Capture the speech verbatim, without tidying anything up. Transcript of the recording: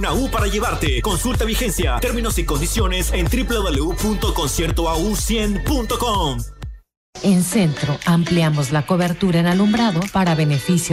una U para llevarte. Consulta vigencia, términos y condiciones en doble u doble u doble u punto concierto a u cien punto com. En Centro ampliamos la cobertura en alumbrado para beneficio